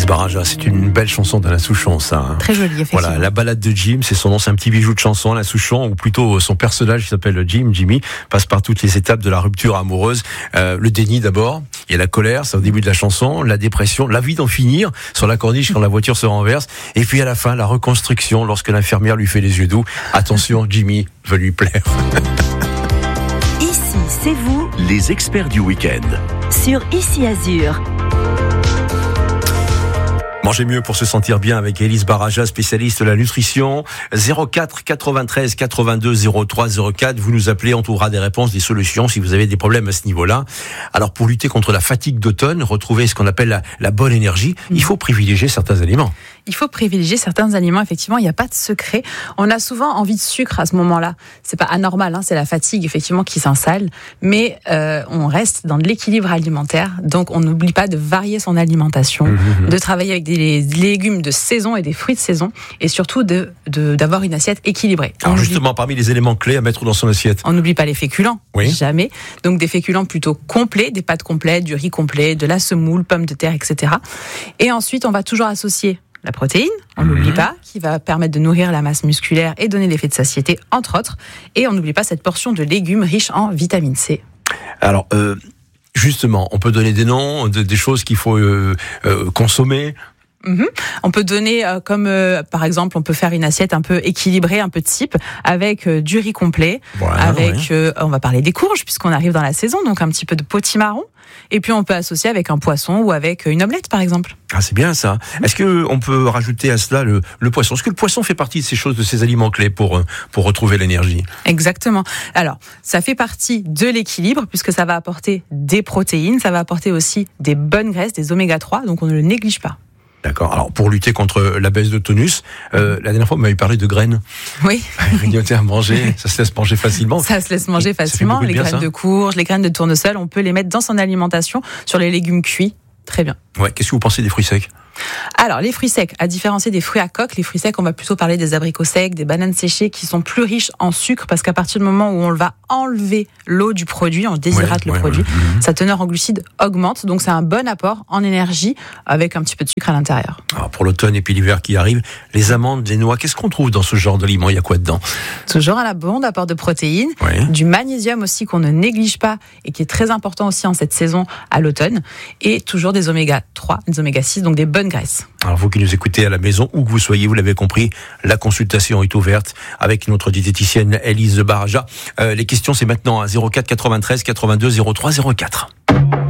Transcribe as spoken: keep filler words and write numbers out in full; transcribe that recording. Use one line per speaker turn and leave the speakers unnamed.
Élise Baraja, c'est une belle chanson d'Alain Souchon, ça. Hein.
Très jolie, effectivement.
Voilà, la balade de Jim, c'est son nom, c'est un petit bijou de chanson, Alain Souchon, ou plutôt son personnage qui s'appelle Jim, Jimmy, passe par toutes les étapes de la rupture amoureuse. Euh, le déni d'abord, il y a la colère, c'est au début de la chanson, la dépression, la vie d'en finir sur la corniche quand la voiture se renverse, et puis à la fin, la reconstruction lorsque l'infirmière lui fait les yeux doux. Attention, Jimmy veut lui plaire.
Ici, c'est vous,
les experts du week-end.
Sur Ici Azur.
Manger mieux pour se sentir bien avec Élise Baraja, spécialiste de la nutrition. zéro quatre quatre-vingt-treize quatre-vingt-deux zéro trois zéro quatre. Vous nous appelez, on trouvera des réponses, des solutions si vous avez des problèmes à ce niveau-là. Alors pour lutter contre la fatigue d'automne, retrouver ce qu'on appelle la, la bonne énergie, mmh. il faut privilégier certains aliments.
Il faut privilégier certains aliments, effectivement, il n'y a pas de secret. On a souvent envie de sucre à ce moment-là. C'est pas anormal, hein, c'est la fatigue, effectivement, qui s'installe. Mais euh, on reste dans de l'équilibre alimentaire. Donc on n'oublie pas de varier son alimentation, mmh. de travailler avec des des légumes de saison et des fruits de saison, et surtout de, de, d'avoir une assiette équilibrée.
Alors justement, oublie... parmi les éléments clés à mettre dans son assiette,
on n'oublie pas les féculents,
oui.
jamais. Donc des féculents plutôt complets, des pâtes complètes, du riz complet, de la semoule, pommes de terre, et cetera. Et ensuite, on va toujours associer la protéine, on n'oublie mmh. pas, qui va permettre de nourrir la masse musculaire et donner l'effet de satiété, entre autres. Et on n'oublie pas cette portion de légumes riches en vitamine C.
Alors, euh, justement, on peut donner des noms, de, des choses qu'il faut euh, euh, consommer.
Mmh. On peut donner euh, comme euh, par exemple on peut faire une assiette un peu équilibrée, un peu type avec euh, du riz complet, voilà, avec ouais. euh, on va parler des courges puisqu'on arrive dans la saison, donc un petit peu de potimarron, et puis on peut associer avec un poisson ou avec une omelette par exemple.
Ah, c'est bien ça. Est-ce que on peut rajouter à cela le, le poisson? Est-ce que le poisson fait partie de ces choses, de ces aliments clés pour pour retrouver l'énergie?
Exactement. Alors ça fait partie de l'équilibre puisque ça va apporter des protéines, ça va apporter aussi des bonnes graisses, des oméga trois, donc on ne le néglige pas.
D'accord. Alors, pour lutter contre la baisse de tonus, euh, la dernière fois, vous m'avez parlé de graines.
Oui.
Grignoter à manger, ça se laisse manger facilement.
Ça se laisse manger facilement. Les bien, graines ça. de courge, les graines de tournesol, on peut les mettre dans son alimentation sur les légumes cuits. Très bien.
Ouais. Qu'est-ce que vous pensez des fruits secs?
Alors, les fruits secs, à différencier des fruits à coque, les fruits secs, on va plutôt parler des abricots secs, des bananes séchées qui sont plus riches en sucre parce qu'à partir du moment où on va enlever l'eau du produit, on déshydrate ouais, le ouais, produit, ouais. sa teneur en glucides augmente. Donc, c'est un bon apport en énergie avec un petit peu de sucre à l'intérieur.
Alors, pour l'automne et puis l'hiver qui arrive, les amandes, les noix, qu'est-ce qu'on trouve dans ce genre d'aliments? Il y a quoi dedans?
Toujours un bon apport de protéines,
ouais.
du magnésium aussi qu'on ne néglige pas et qui est très important aussi en cette saison à l'automne, et toujours des oméga trois, des oméga six, donc des bonnes graisses.
Alors vous qui nous écoutez à la maison, où que vous soyez, vous l'avez compris, la consultation est ouverte avec notre diététicienne Élise Baraja. Euh, les questions, c'est maintenant à zéro quatre quatre-vingt-treize quatre-vingt-deux zéro trois zéro quatre.